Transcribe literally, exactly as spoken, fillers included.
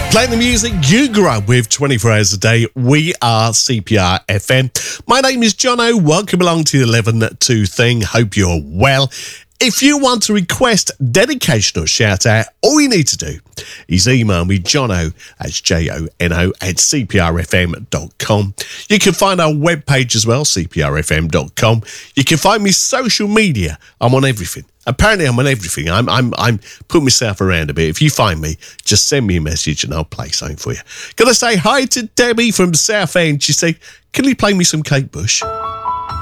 Playing the music you grew up with twenty-four hours a day. We are C P R F M. My name is Jono. Welcome along to the eleven two thing. Hope you're well. If you want to request dedication or shout out, all you need to do is email me, Jono, that's J O N O, at c p r f m dot com. You can find our webpage as well, c p r f m dot com. You can find me social media. I'm on everything. Apparently I'm on everything. I'm I'm I'm putting myself around a bit. If you find me, just send me a message and I'll play something for you. Gonna say hi to Debbie from Southend. She said, can you play me some Kate Bush?